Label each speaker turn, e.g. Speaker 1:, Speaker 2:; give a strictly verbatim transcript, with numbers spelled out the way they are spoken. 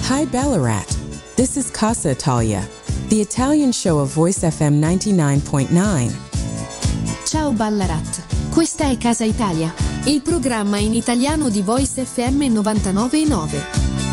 Speaker 1: Hi Ballarat, this is Casa Italia, the Italian show of Voice F M ninety-nine point nine.
Speaker 2: Ciao Ballarat, questa è Casa Italia, il programma in italiano di Voice F M novantanove virgola nove.